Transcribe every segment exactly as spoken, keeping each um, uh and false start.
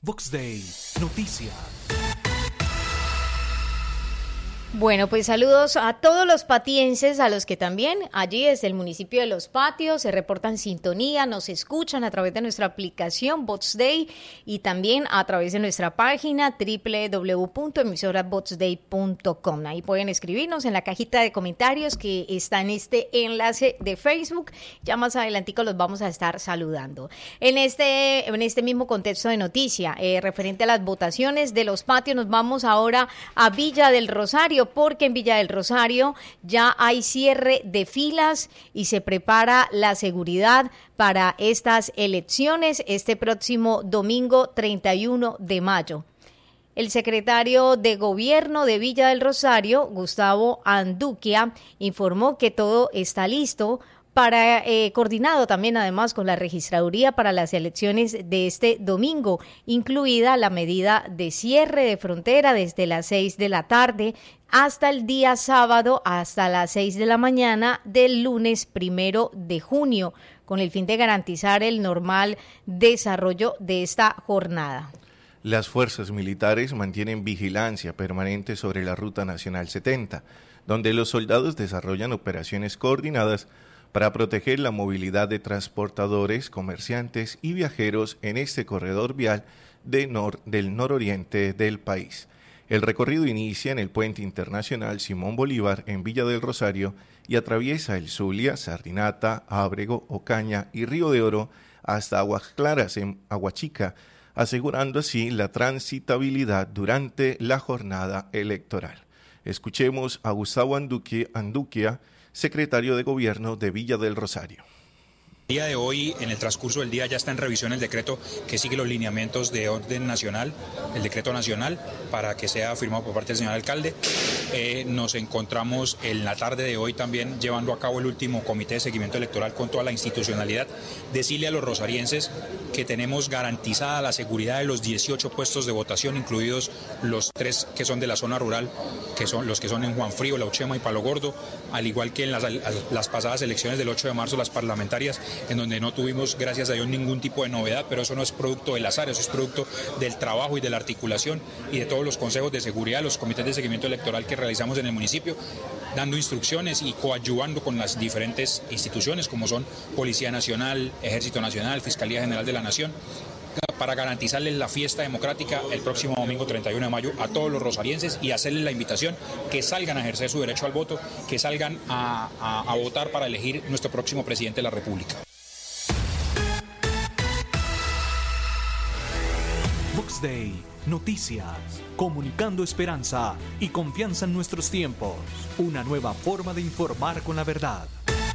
Vox Day, noticias. Bueno, pues saludos a todos los patienses, a los que también allí desde el municipio de Los Patios se reportan sintonía, nos escuchan a través de nuestra aplicación Vox Day y también a través de nuestra página doble u doble u doble u punto emisora vox day punto com. Ahí pueden escribirnos en la cajita de comentarios que está en este enlace de Facebook. Ya más adelantico los vamos a estar saludando. En este, en este mismo contexto de noticia, eh, referente a las votaciones de Los Patios, nos vamos ahora a Villa del Rosario, porque en Villa del Rosario ya hay cierre de filas y se prepara la seguridad para estas elecciones este próximo domingo treinta y uno de mayo. El secretario de Gobierno de Villa del Rosario, Gustavo Anduquia, informó que todo está listo para eh, coordinado también además con la registraduría para las elecciones de este domingo, incluida la medida de cierre de frontera desde las seis de la tarde hasta el día sábado, hasta las seis de la mañana del lunes primero de junio, con el fin de garantizar el normal desarrollo de esta jornada. Las fuerzas militares mantienen vigilancia permanente sobre la Ruta Nacional setenta, donde los soldados desarrollan operaciones coordinadas para proteger la movilidad de transportadores, comerciantes y viajeros en este corredor vial de nor- del nororiente del país. El recorrido inicia en el Puente Internacional Simón Bolívar en Villa del Rosario y atraviesa el Zulia, Sardinata, Ábrego, Ocaña y Río de Oro hasta Aguas Claras en Aguachica, asegurando así la transitabilidad durante la jornada electoral. Escuchemos a Gustavo Anduquia, Anduquia secretario de Gobierno de Villa del Rosario. El día de hoy, en el transcurso del día, ya está en revisión el decreto que sigue los lineamientos de orden nacional, el decreto nacional, para que sea firmado por parte del señor alcalde. Eh, nos encontramos en la tarde de hoy también llevando a cabo el último comité de seguimiento electoral con toda la institucionalidad. Decirle a los rosarienses que tenemos garantizada la seguridad de los dieciocho puestos de votación, incluidos los tres que son de la zona rural, que son los que son en Juan Frío, La Uchema y Palo Gordo, al igual que en las, las pasadas elecciones del ocho de marzo, las parlamentarias, en donde no tuvimos, gracias a Dios, ningún tipo de novedad, pero eso no es producto del azar, eso es producto del trabajo y de la articulación y de todos los consejos de seguridad, los comités de seguimiento electoral que realizamos en el municipio, dando instrucciones y coadyuvando con las diferentes instituciones como son Policía Nacional, Ejército Nacional, Fiscalía General de la Nación, para garantizarles la fiesta democrática el próximo domingo treinta y uno de mayo a todos los rosarienses y hacerles la invitación que salgan a ejercer su derecho al voto, que salgan a, a, a votar para elegir nuestro próximo presidente de la República. Vox Day, noticias, comunicando esperanza y confianza en nuestros tiempos. Una nueva forma de informar con la verdad.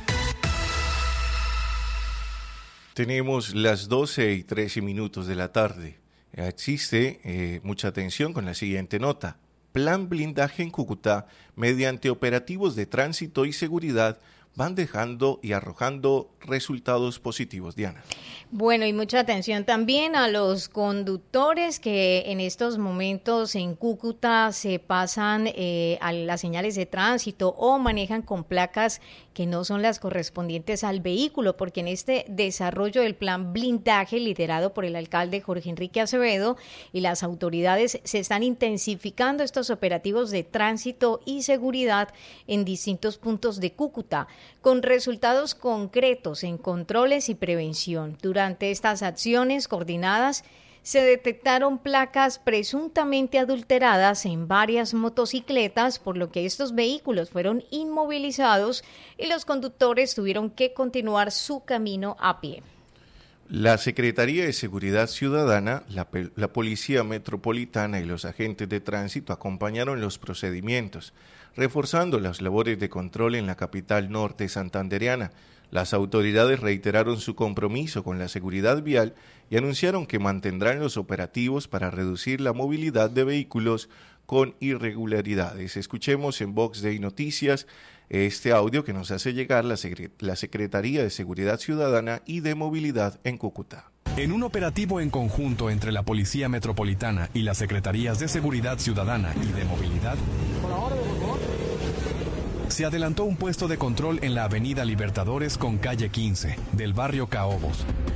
Tenemos las doce y trece minutos de la tarde. Existe eh, mucha atención con la siguiente nota. Plan blindaje en Cúcuta, mediante operativos de tránsito y seguridad, van dejando y arrojando resultados positivos, Diana. Bueno, y mucha atención también a los conductores que en estos momentos en Cúcuta se pasan eh, a las señales de tránsito o manejan con placas que no son las correspondientes al vehículo, porque en este desarrollo del plan blindaje liderado por el alcalde Jorge Enrique Acevedo y las autoridades se están intensificando estos operativos de tránsito y seguridad en distintos puntos de Cúcuta, con resultados concretos en controles y prevención. Durante estas acciones coordinadas se detectaron placas presuntamente adulteradas en varias motocicletas, por lo que estos vehículos fueron inmovilizados y los conductores tuvieron que continuar su camino a pie. La Secretaría de Seguridad Ciudadana, la, la Policía Metropolitana y los agentes de tránsito acompañaron los procedimientos, reforzando las labores de control en la capital norte santandereana. Las autoridades reiteraron su compromiso con la seguridad vial y anunciaron que mantendrán los operativos para reducir la movilidad de vehículos con irregularidades. Escuchemos en Vox Day Noticias este audio que nos hace llegar la, Secre- la Secretaría de Seguridad Ciudadana y de Movilidad en Cúcuta. En un operativo en conjunto entre la Policía Metropolitana y las Secretarías de Seguridad Ciudadana y de Movilidad, se adelantó un puesto de control en la avenida Libertadores con calle quince del barrio Caobos,